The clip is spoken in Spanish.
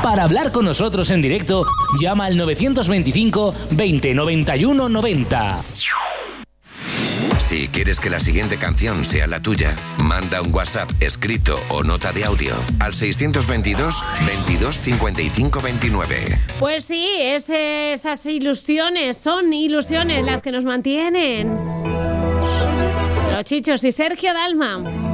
Para hablar con nosotros en directo, llama al 925 20 91 90. Si quieres que la siguiente canción sea la tuya, manda un WhatsApp escrito o nota de audio al 622 22 55 29. Pues sí, esas ilusiones, son ilusiones las que nos mantienen. Los Chichos y Sergio Dalma.